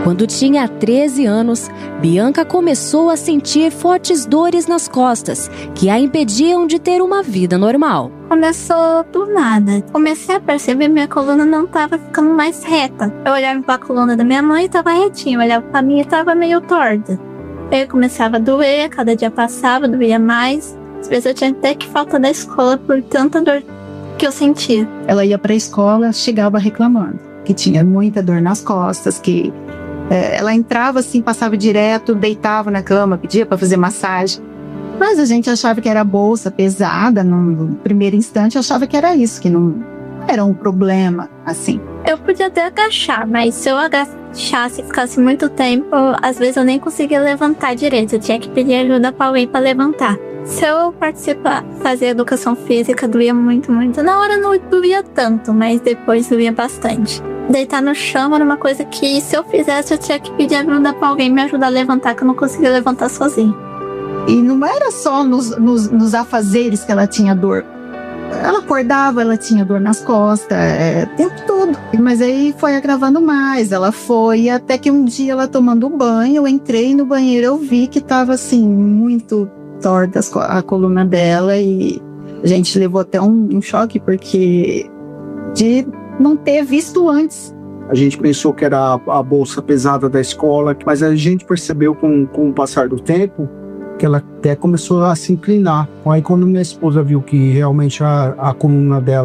Quando tinha 13 anos, Bianca começou a sentir fortes dores nas costas, que a impediam de ter uma vida normal. Começou do nada. Comecei a perceber que minha coluna não estava ficando mais reta. Eu olhava para a coluna da minha mãe e estava retinha. Eu olhava para a minha e estava meio torta. Aí começava a doer, cada dia passava, doía mais. Às vezes eu tinha até que faltar da escola por tanta dor que eu sentia. Ela ia para a escola, chegava reclamando que tinha muita dor nas costas, que ela entrava assim, passava direto, deitava na cama, pedia para fazer massagem. Mas a gente achava que era bolsa pesada, no primeiro instante achava que era isso, que não era um problema, assim. Eu podia até agachar, mas se eu agachasse e ficasse muito tempo, às vezes eu nem conseguia levantar direito, eu tinha que pedir ajuda para alguém para levantar. Se eu fazer educação física, doía muito, muito. Na hora não doía tanto, mas depois doía bastante. Deitar no chão era uma coisa que, se eu fizesse, eu tinha que pedir ajuda pra alguém me ajudar a levantar, que eu não conseguia levantar sozinha. E não era só nos afazeres que ela tinha dor. Ela acordava, ela tinha dor nas costas, o tempo todo. Mas aí foi agravando mais, ela foi, até que um dia ela tomando banho, eu entrei no banheiro, eu vi que tava assim, muito torta a coluna dela, e a gente levou até um choque, porque de não ter visto antes. A gente pensou que era a bolsa pesada da escola, mas a gente percebeu com o passar do tempo que ela até começou a se inclinar. Aí quando minha esposa viu que realmente a coluna dela